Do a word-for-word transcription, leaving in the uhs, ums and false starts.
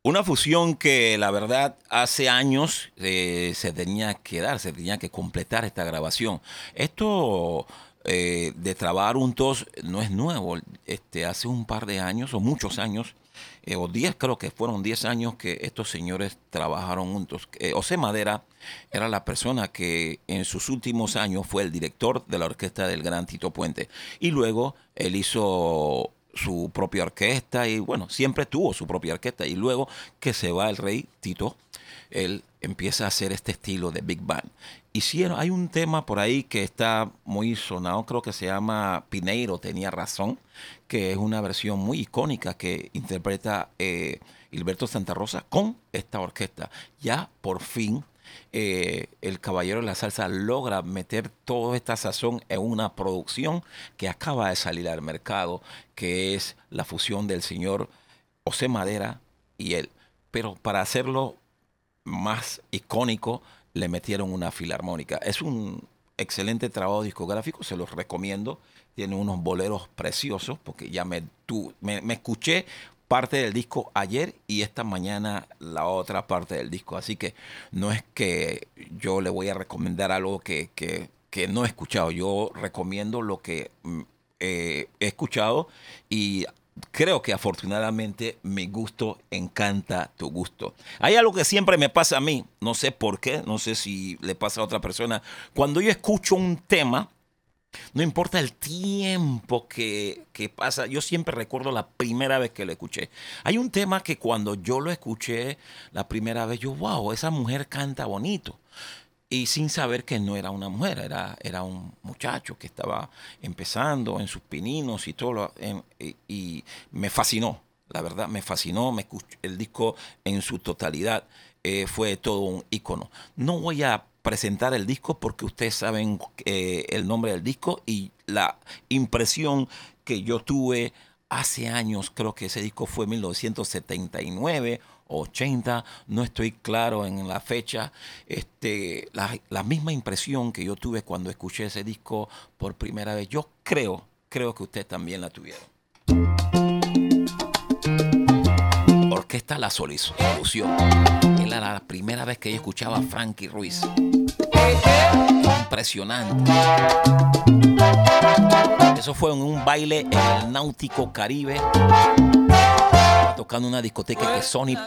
Una fusión que la verdad hace años eh, se tenía que dar, se tenía que completar esta grabación. Esto eh, de trabajar juntos no es nuevo. Este, hace un par de años o muchos años, eh, o diez, creo que fueron diez años que estos señores trabajaron juntos. Eh, José Madera era la persona que en sus últimos años fue el director de la orquesta del gran Tito Puente. Y luego él hizo su propia orquesta y bueno, siempre tuvo su propia orquesta y luego que se va el rey Tito, él empieza a hacer este estilo de Big Band. Hicieron, hay un tema por ahí que está muy sonado, creo que se llama Pineiro tenía razón, que es una versión muy icónica que interpreta eh, Hilberto Santa Rosa con esta orquesta. Ya por fin eh, el Caballero de la Salsa logra meter toda esta sazón en una producción que acaba de salir al mercado, que es la fusión del señor José Madera y él. Pero para hacerlo más icónico, le metieron una filarmónica. Es un excelente trabajo discográfico, se los recomiendo. Tiene unos boleros preciosos, porque ya me, tu, me, me escuché parte del disco ayer y esta mañana la otra parte del disco. Así que no es que yo le voy a recomendar algo que, que, que no he escuchado. Yo recomiendo lo que mm, eh, he escuchado y creo que afortunadamente mi gusto encanta tu gusto. Hay algo que siempre me pasa a mí, no sé por qué, no sé si le pasa a otra persona. Cuando yo escucho un tema, no importa el tiempo que, que pasa, yo siempre recuerdo la primera vez que lo escuché. Hay un tema que cuando yo lo escuché la primera vez, yo, wow, esa mujer canta bonito. Y sin saber que no era una mujer, era, era un muchacho que estaba empezando en sus pininos y todo. Lo, en, y, y me fascinó, la verdad, me fascinó. Me escuché, el disco en su totalidad eh, fue todo un ícono. No voy a presentar el disco porque ustedes saben eh, el nombre del disco y la impresión que yo tuve hace años. Creo que ese disco fue en mil novecientos setenta y nueve, ochenta, no estoy claro en la fecha. Este, la, la misma impresión que yo tuve cuando escuché ese disco por primera vez, yo creo, creo que ustedes también la tuvieron. Orquesta La Solución. Era la primera vez que yo escuchaba a Frankie Ruiz. Impresionante. Eso fue en un baile en el Náutico Caribe, tocando una discoteca que Sony